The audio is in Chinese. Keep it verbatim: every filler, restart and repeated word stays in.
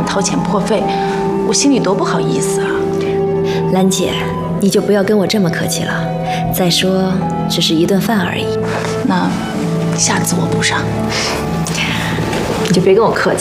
掏钱破费，我心里多不好意思啊。 兰姐，你就不要跟我这么客气了。再说，只是一顿饭而已。 那下次我补上。 你就别跟我客气。